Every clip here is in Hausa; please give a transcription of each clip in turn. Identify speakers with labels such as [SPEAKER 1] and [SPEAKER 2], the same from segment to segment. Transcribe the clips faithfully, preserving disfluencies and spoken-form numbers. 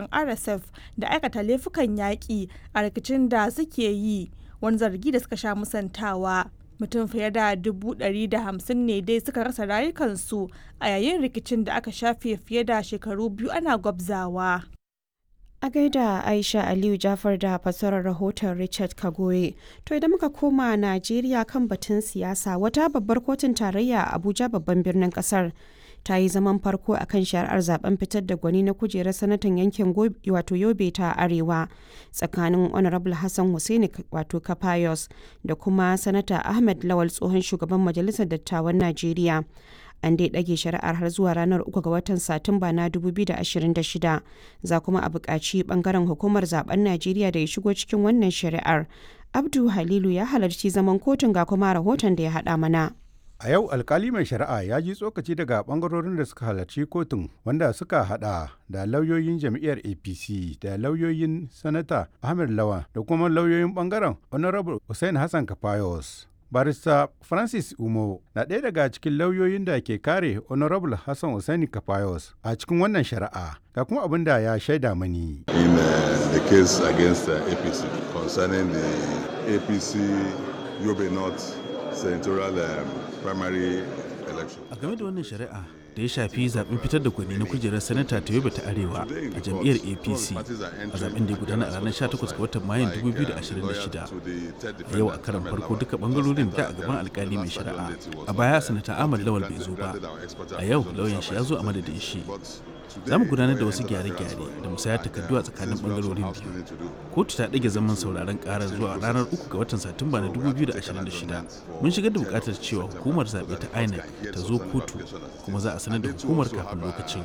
[SPEAKER 1] mayakan R S F da aikata laifukan yaƙi a rikicin da suke yi, wani zargi da suka sha musantawa. Mutum fiye da dubu ɗari da hamsin ne dai suka rasa rayukansu a yayin rikicin da aka shafe fiye da shekaru biyu ana gwabzawa.
[SPEAKER 2] A gaida Aisha Aliyu Jafar da fassarar rahoton Richard Kagoye. To idan muka koma Najeriya kan batun siyasa, wata babbar kotun tarayya a Abuja babban birnin kasar ta yi zaman farko a kan shari'ar zaben fitar da gwani na kujerar sanatan yankin wato Yobe ta Arewa tsakanin Honorable Hassan Hussaini wato Kafayos da kuma Sanata Ahmed Lawal tsohon shugaban Majalisar Dattawan Najeriya. An dai ɗage shari'ar har zuwa ranar uku ga watan Satumba na dubu biyu da ashirin da shida. Za kuma a buƙaci ɓangaren hukumar zaben Najeriya da ya shigo cikin wannan shari'ar. Abdu Halilu ya halarci zaman kotun ga kuma rahoton da ya haɗa mana.
[SPEAKER 3] A yau alkali mai shari'a ya ji tsokaci daga bangarorin da suka halarci kotun wanda suka hada da lauyoyin jam'iyyar A P C da lauyoyin Sanata Ahmed Lawan da kuma lauyoyin bangaren Honorable Hussaini Hassan Kafayos. Barista Francis Umo na ɗaya daga cikin lauyoyin da ke kare Honorable Hassan Hussaini Kafayos a cikin wannan shari'a. Ga kuma abin da ya shaida mani.
[SPEAKER 4] In uh, the case against uh, A P C concerning the A P C Yobe North Senatorial um, primary election.
[SPEAKER 5] A game da wannan shari'a da ya shafi zaben fitar da gwani na kujerar sanata ta Yobe ta Arewa a jam'iyyar A P C a zaben da ya gudana a ranar sha takwas ga watan Mayun dubu biyu da ashirin da shida. A yau a karan farko duka bangarorin da a gaban alkali mai shari'a. A baya sanata Ahmad Lawal bai zo ba. A yau lauyan shi ya zo a madadin shi. Za mu gudanar da wasu gyare-gyare da musayar takardu a tsakanin bangarorin biyu. Kotu ta ɗage zaman sauraron ƙarar zuwa ranar uku ga watan Satumba na dubu biyu da ashirin da shida. Mun shigar da buƙatar cewa hukumar zaɓe ta I N E C ta zo kotu kuma za a sanar da hukumar kafin lokacin.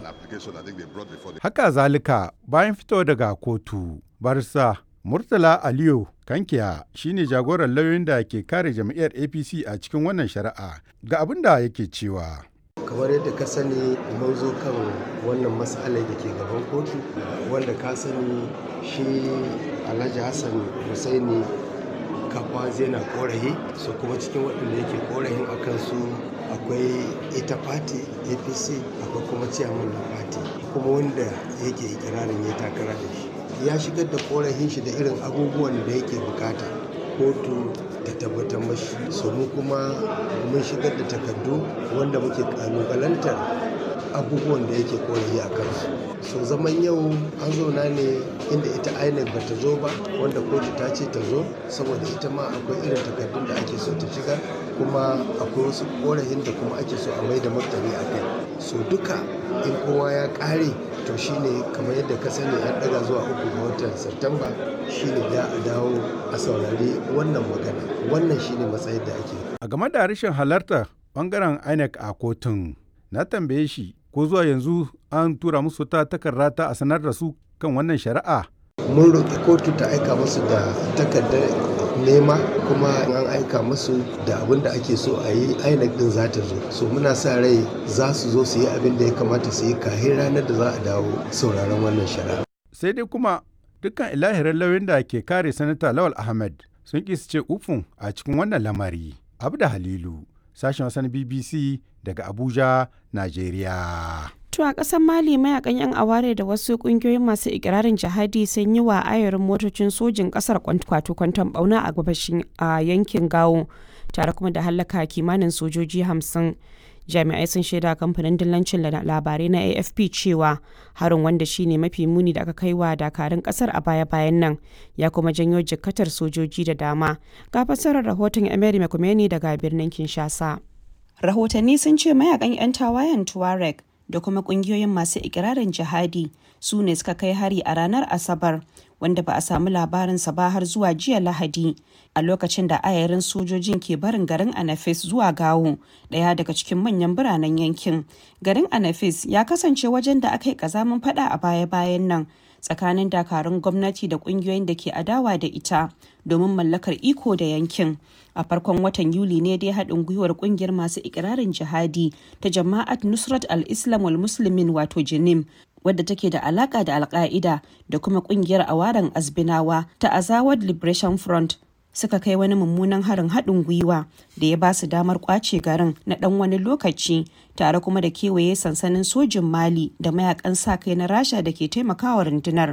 [SPEAKER 3] Haka zalika bayan fito daga kotu, barsa Murtala Aliyu Kankiya shine jagoran lauyoyin da ke kare jam'iyyar A P C a cikin wannan shari'a. Ga abin da yake cewa.
[SPEAKER 6] Kamar yadda ka sani mun zo kan wannan matsalar da ke gaban kotu wanda ka sani shi Alhaji Hassan Hussaini Kafa zai na korahi so kuma cikin waɗanda yake korahin a kansu akwai ita fati A P C akwai kuma ciyaman na fati kuma wanda yake ikirarin ya takara da shi ya shigar da korahin shi da irin abubuwan da yake bukata kotu ta tabbatar mashi so mu kuma mun shigar da takardu wanda muke kalubalantar abubuwan da yake korafi a kansu so zaman yau an zauna ne inda ita I N E C ba ta zo ba wanda kotu ta ce ta zo saboda ita ma akwai irin takardun da ake so ta shigar kuma akwai wasu korafin da kuma ake so a mai da martani a kai so duka in kowa ya kare to shine kamar yadda ka sani an daga zuwa uku ga watan Satumba shine da a dawo a saurari wannan magana wannan shine matsayin da ake
[SPEAKER 3] a game da rashin halartar bangaren I N E C a kotun na tambaye shi ko zuwa yanzu an tura musu ta takarda ta a sanar da su kan wannan shari'a.
[SPEAKER 6] Mun roƙi kotu ta aika musu da takardar nema kuma an aika musu da abin da ake so a yi I N E C din za ta zo so muna sa rai za su zo su yi abin da ya kamata su yi kafin ranar da za a dawo sauraron wannan shari'a.
[SPEAKER 3] Sai dai kuma dukkan ilahirin lauyoyin da ke kare sanata Lawal Ahmed sun ƙi su ce ufun a cikin wannan lamari. Abda Halilu, sashen wasan B B C daga Abuja, Najeriya.
[SPEAKER 2] To a ƙasar Mali mayakan 'yan aware da wasu ƙungiyoyin masu ikirarin jihadi sun yi wa ayarin motocin sojin ƙasar kwato kwanton bauna a gabashin a yankin Gawo tare kuma da hallaka kimanin sojoji hamsin. Jami'ai sun shaida kamfanin dillancin labarai na A F P cewa harin wanda shine mafi muni da aka kai wa dakarun kasar a baya-bayan nan ya kuma janyo jikkatar sojoji da dama. Ga fassarar rahoton Emery Mekumeni daga birnin Kinshasa.
[SPEAKER 7] Rahotanni sun ce mayakan 'yan tawayen Tuareg da kuma kungiyoyin masu ikirarin jihadi su ne suka kai hari a ranar Asabar wanda ba a samu labarinsa ba har zuwa jiya Lahadi a lokacin da ayarin sojojin ke barin garin Anafis zuwa Gawo, daya daga cikin manyan biranen yankin. Garin Anafis ya kasance wajen da aka yi kazamin fada a baya-bayan nan tsakanin dakarun gwamnati da kungiyoyin da ke adawa da ita domin mallakar iko da yankin. A farkon watan Yuli ne dai haɗin gwiwar ƙungiyar masu ikirarin jihadi ta Jama'at Nusrat al-Islam wal Muslimin wato Jinim wadda take da alaka da Al-Qaida da kuma ƙungiyar Awaran Azbinawa ta Azawad Liberation Front suka kai wani mummunan harin haɗin gwiwa da ya ba su damar ƙwace garin na ɗan wani lokaci tare kuma da kewaye sansanin sojin Mali da mayakan sa kai na Rasha da ke taimakawa rundunar.